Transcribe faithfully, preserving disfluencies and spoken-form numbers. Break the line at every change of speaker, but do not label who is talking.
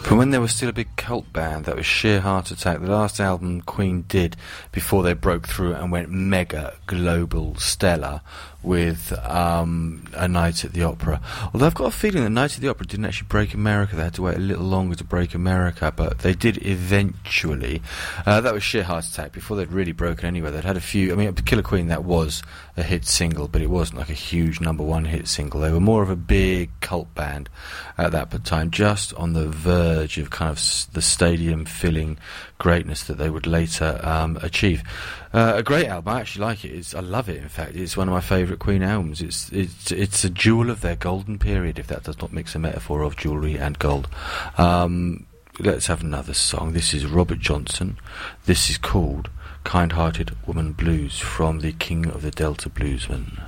From when they were still a big cult band, that was Sheer Heart Attack, the last album Queen did before they broke through and went mega global stellar with um, A Night at the Opera. Although I've got a feeling that Night at the Opera didn't actually break America. They had to wait a little longer to break America, but they did eventually. Uh, that was Sheer Heart Attack, before they'd really broken anywhere. They'd had a few... I mean, Killer Queen, that was a hit single, but it wasn't like a huge number one hit single. They were more of a big cult band at that time, just on the verge of kind of s- the stadium-filling greatness that they would later um, achieve. Uh, a great album. I actually like it. It's, I love it, in fact. It's one of my favourite Queen albums. It's, it's it's a jewel of their golden period, if that does not mix a metaphor of jewellery and gold. Um, let's have another song. This is Robert Johnson. This is called Kind-Hearted Woman Blues, from the King of the Delta Bluesmen.